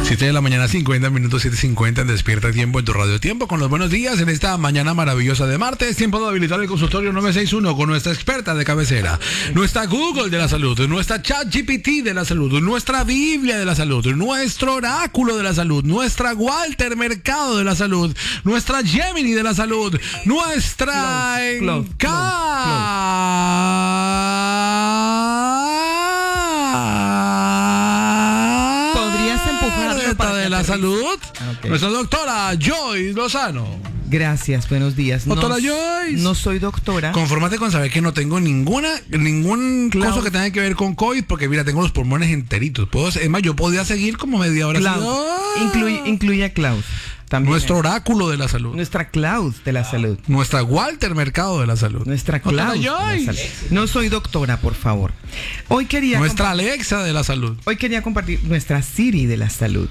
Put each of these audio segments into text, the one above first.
7 de la mañana, 50 minutos, 7:50 en Despierta Tiempo en tu Radio Tiempo, con los buenos días en esta mañana maravillosa de martes. Tiempo de habilitar el consultorio 961 con nuestra experta de cabecera, nuestra Google de la salud, nuestra ChatGPT de la salud, nuestra Biblia de la salud, nuestro oráculo de la salud, nuestra Walter Mercado de la salud, nuestra Gemini de la salud, nuestra ¿Podrías empujarlo para de la salud? Okay. Nuestra doctora Joyce Lozano. Gracias, buenos días. Doctora Joyce. No soy doctora. Confórmate con saber que no tengo ningún cosa que tenga que ver con COVID, porque mira, tengo los pulmones enteritos. Es más, yo podía seguir como media hora. Incluye a Klaus. También nuestro oráculo de la salud. Nuestra Klaus de la salud. Nuestra Walter Mercado de la salud. Nuestra Klaus de la salud. No soy doctora, por favor. Nuestra Alexa de la salud. Hoy quería compartir nuestra Siri de la salud.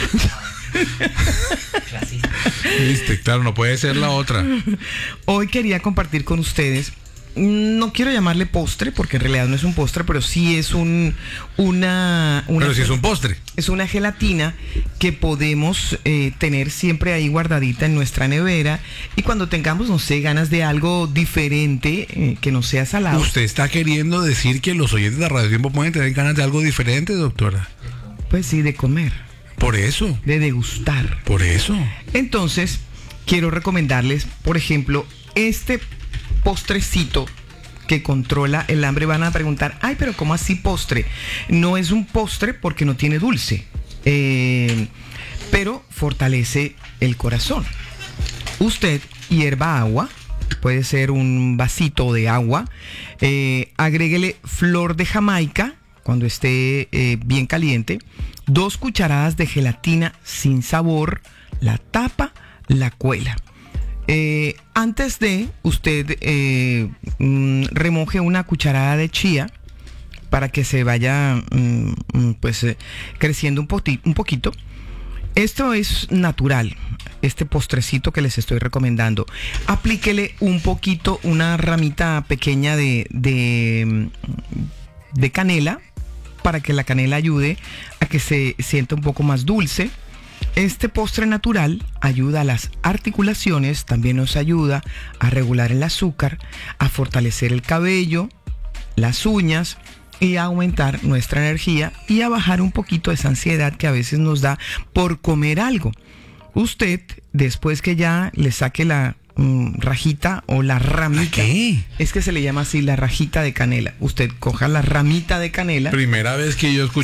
Viste, claro, no puede ser la otra. Hoy quería compartir con ustedes, no quiero llamarle postre porque en realidad no es un postre, pero sí es pero sí es un postre. Es una gelatina que podemos tener siempre ahí guardadita en nuestra nevera, y cuando tengamos, no sé, ganas de algo diferente, que no sea salado. ¿Usted está queriendo decir que los oyentes de Radio Tiempo pueden tener ganas de algo diferente, doctora? Pues sí, de comer. Por eso. De degustar. Por eso. Entonces, quiero recomendarles, por ejemplo, este postrecito que controla el hambre. Van a preguntar, ay, pero ¿cómo así postre? No es un postre porque no tiene dulce, pero fortalece el corazón. Usted hierva agua, puede ser un vasito de agua, agréguele flor de Jamaica cuando esté bien caliente, 2 cucharadas de gelatina sin sabor, la tapa, la cuela. Antes de usted remoje una cucharada de chía para que se vaya creciendo un poquito. Esto es natural, este postrecito que les estoy recomendando. Aplíquele un poquito, una ramita pequeña de canela, para que la canela ayude a que se sienta un poco más dulce. Este postre natural ayuda a las articulaciones, también nos ayuda a regular el azúcar, a fortalecer el cabello, las uñas, y a aumentar nuestra energía y a bajar un poquito esa ansiedad que a veces nos da por comer algo. Usted, después que ya le saque la rajita o la ramita. ¿Qué? Es que se le llama así, la rajita de canela. Usted coja la ramita de canela. Primera vez que yo escucho